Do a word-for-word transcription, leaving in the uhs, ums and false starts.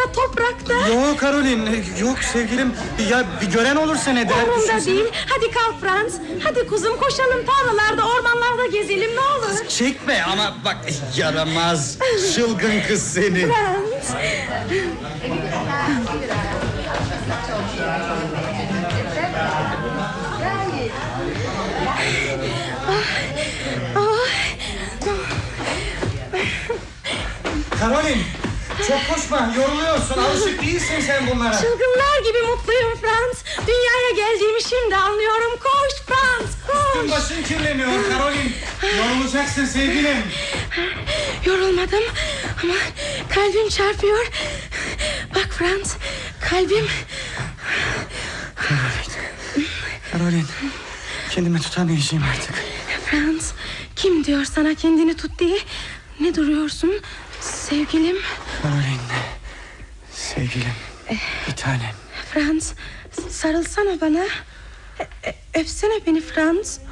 altında, toprakta. Yok Karolin, yok sevgilim. Ya bir gören olursa ne der? Umurumda değil. Hadi kalk Franz. Hadi kuzum, koşalım tarlalarda, ormanlarda gezelim, ne olur. Çekme ama bak, yaramaz çılgın kız seni. Franz. Karolin, çok koşma, yoruluyorsun. Alışık değilsin sen bunlara. Çılgınlar gibi mutluyum Franz. Dünyaya geldiğimi şimdi anlıyorum. Koş Franz, koş. Üstün başın kirleniyor Karolin. Yorulacaksın sevgilim. Yorulmadım ama kalbim çarpıyor. Bak Franz, kalbim. Karolin, Karolin, kendimi tutamayacağım artık. Franz, kim diyor sana kendini tut diye? Ne duruyorsun sevgilim? Karolin, sevgilim, bir tanem. Franz, sarılsana bana. Öpsene beni Franz.